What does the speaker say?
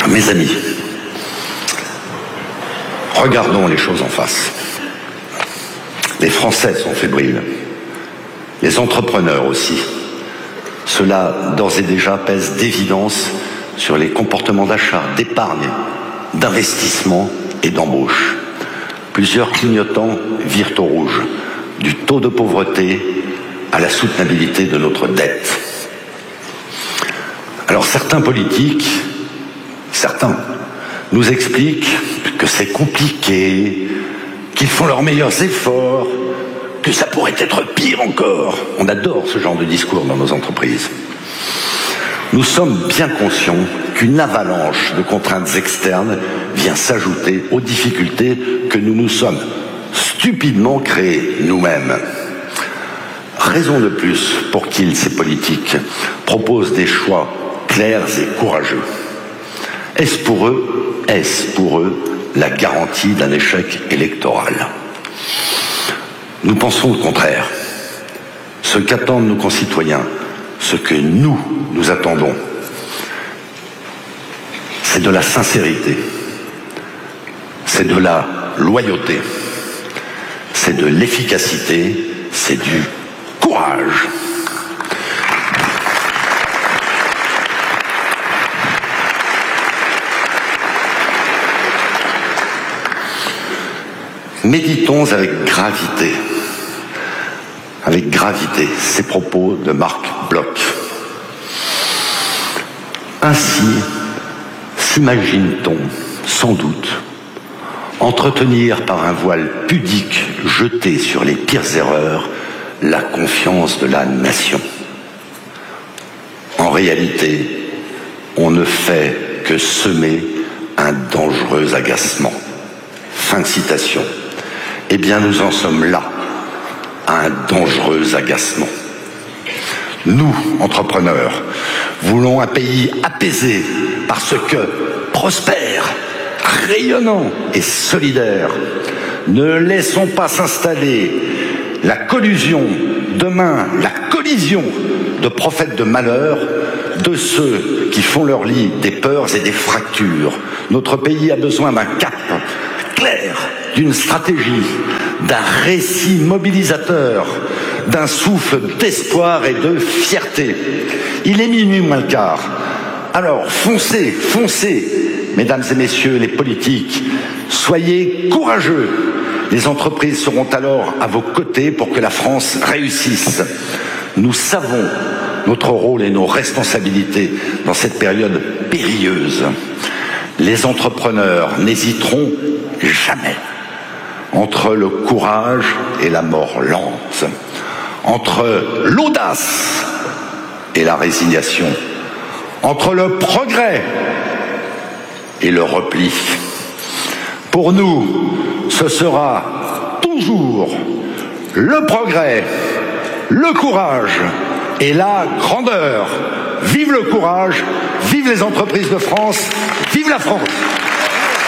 Mes amis, regardons les choses en face. Les Français sont fébriles, les entrepreneurs aussi. Cela, d'ores et déjà, pèse d'évidence sur les comportements d'achat, d'épargne, d'investissement et d'embauche. Plusieurs clignotants virent au rouge, du taux de pauvreté à la soutenabilité de notre dette. Alors certains politiques, certains nous expliquent que c'est compliqué, qu'ils font leurs meilleurs efforts, que ça pourrait être pire encore. On adore ce genre de discours dans nos entreprises. Nous sommes bien conscients qu'une avalanche de contraintes externes vient s'ajouter aux difficultés que nous nous sommes stupidement créées nous-mêmes. Raison de plus pour qu'ils, ces politiques, proposent des choix clairs et courageux. Est-ce pour eux la garantie d'un échec électoral? Nous pensons le contraire. Ce qu'attendent nos concitoyens, ce que nous attendons, c'est de la sincérité, c'est de la loyauté, c'est de l'efficacité, c'est du courage. Méditons avec gravité ces propos de Marc Bloch. Ainsi s'imagine-t-on, sans doute, entretenir par un voile pudique jeté sur les pires erreurs la confiance de la nation. En réalité, on ne fait que semer un dangereux agacement. Fin de citation. Eh bien, nous en sommes là, à un dangereux agacement. Nous, entrepreneurs, voulons un pays apaisé parce que prospère, rayonnant et solidaire. Ne laissons pas s'installer la collusion, demain la collision de prophètes de malheur, de ceux qui font leur lit des peurs et des fractures. Notre pays a besoin d'un cap clair, d'une stratégie, d'un récit mobilisateur, d'un souffle d'espoir et de fierté. Il est minuit moins le quart. Alors foncez, mesdames et messieurs les politiques, soyez courageux. Les entreprises seront alors à vos côtés pour que la France réussisse. Nous savons notre rôle et nos responsabilités dans cette période périlleuse. Les entrepreneurs n'hésiteront jamais. Entre le courage et la mort lente, entre l'audace et la résignation, entre le progrès et le repli. Pour nous, ce sera toujours le progrès, le courage et la grandeur. Vive le courage, vive les entreprises de France, vive la France!